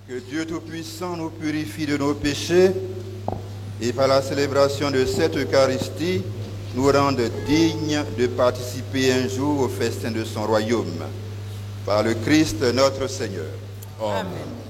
Que Dieu Tout-Puissant nous purifie de nos péchés et par la célébration de cette Eucharistie, nous rende dignes de participer un jour au festin de son royaume. Par le Christ notre Seigneur. Amen.